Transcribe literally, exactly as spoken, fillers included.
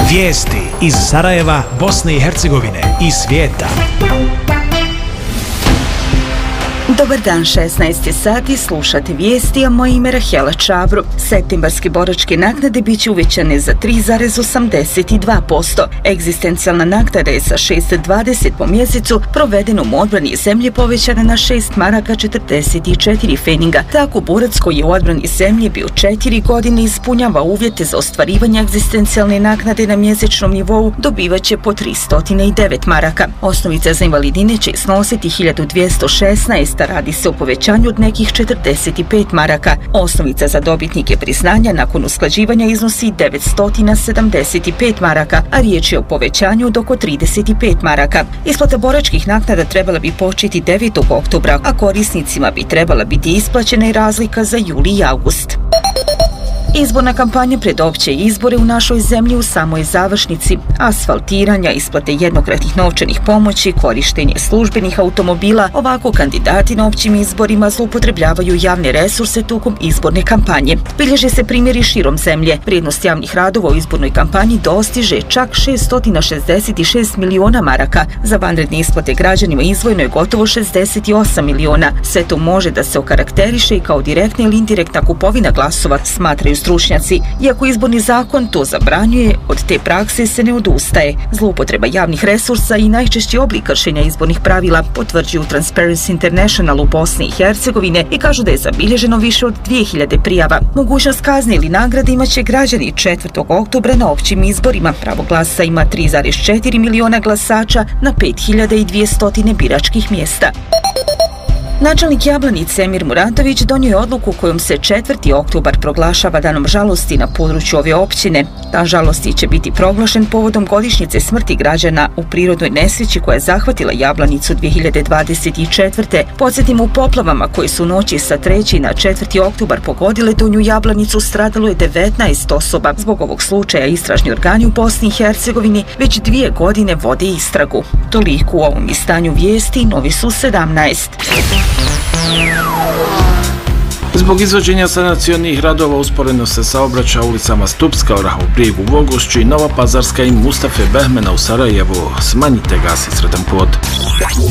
Vijesti iz Sarajeva, Bosne i Hercegovine i svijeta. Dobar dan, šesnaest je sati, slušate vijesti, a moje ime je Rahela Čabru. Septembarske boračke naknade bit će uvećane za tri zarez osamdeset dva posto. Egzistencijalna naknada je sa šest zarez dvadeset po mjesecu provedenom u odbrani zemlje povećana na šest maraka četrdeset četiri feninga. Tako borac koji je u odbrani zemlje bio četiri godine ispunjava uvjete za ostvarivanje egzistencijalne naknade na mjesečnom nivou dobivaće po tristo devet maraka. Osnovica za invalidine će iznositi hiljadu dvjesto šesnaest, radi se o povećanju od nekih četrdeset pet maraka. Osnovica za dobitnike priznanja nakon usklađivanja iznosi devetsto sedamdeset pet maraka, a riječ je o povećanju od oko trideset pet maraka. Isplata boračkih naknada trebala bi početi devetog oktobra, a korisnicima bi trebala biti isplaćena i razlika za juli i avgust. Izborna kampanja pred opće izbore u našoj zemlji u samoj završnici. Asfaltiranja, isplate jednokratnih novčanih pomoći, korištenje službenih automobila, ovako kandidati na općim izborima zloupotrebljavaju javne resurse tokom izborne kampanje. Bilježe se primjeri širom zemlje. Vrijednost javnih radova u izbornoj kampanji dostiže čak šeststo šezdeset šest miliona maraka. Za vanredne isplate građanima izdvojeno je gotovo šezdeset osam miliona. Sve to može da se okarakteriše i kao direktna ili indirektna kupovina glasova, smatraju stručnjaci. Iako izborni zakon to zabranjuje, od te prakse se ne odustaje. Zloupotreba javnih resursa i najčešći oblik kršenja izbornih pravila potvrđuju Transparency International u Bosni i Hercegovine i kažu da je zabilježeno više od dvije hiljade prijava. Mogućnost kazne ili nagrade imaće građani četvrtog oktobra na općim izborima. Pravo glasa ima tri zarez četiri miliona glasača na pet hiljada dvjesto biračkih mjesta. Načelnik Jablanice Emir Muratović donio je odluku kojom se četvrti oktobar proglašava danom žalosti na području ove općine. Dan žalosti će biti proglašen povodom godišnjice smrti građana u prirodnoj nesreći koja je zahvatila Jablanicu dvije hiljade dvadeset četvrte. Podsjetimo, u poplavama koje su noći sa trećeg na četvrti oktobar pogodile Donju Jablanicu stradalo je devetnaest osoba. Zbog ovog slučaja istražni organi u Bosni i Hercegovini već dvije godine vode istragu. Toliko u ovom izdanju vijesti, novi su sedamnaest. Zbog izvođenja sanacionih radova usporeno se saobraća ulicama Stupska, Orahov Brijeg u Vogošći, Nova Pazarska i Mustafe Behmena u Sarajevu. Smanjite gas i sretan put.